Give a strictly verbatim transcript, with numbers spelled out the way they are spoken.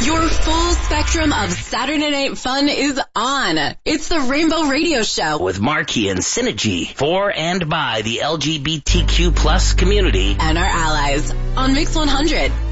Your full spectrum of Saturday night fun is on. It's the Rainbow Radio Show with Markey and Synergy for and by the L G B T Q plus community and our allies on Mix one hundred.